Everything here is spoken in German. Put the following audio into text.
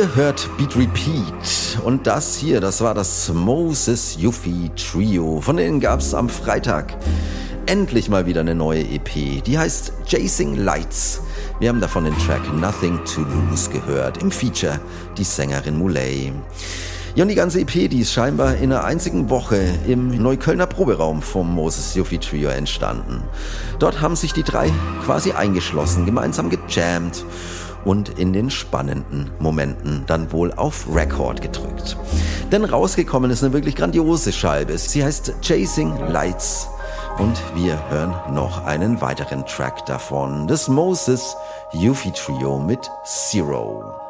Ihr hört Beat Repeat und das war das Moses Yuffie Trio. Von denen gab's am Freitag endlich mal wieder eine neue EP. Die heißt Chasing Lights. Wir haben davon den Track Nothing to Lose gehört. Im Feature die Sängerin Muley. Ja, und die ganze EP, die ist scheinbar in einer einzigen Woche im Neuköllner Proberaum vom Moses Yuffie Trio entstanden. Dort haben sich die drei quasi eingeschlossen, gemeinsam gejammt und in den spannenden Momenten dann wohl auf Record gedrückt. Denn rausgekommen ist eine wirklich grandiose Scheibe. Sie heißt Chasing Lights und wir hören noch einen weiteren Track davon. Das Moses Yuffie Trio mit Zero.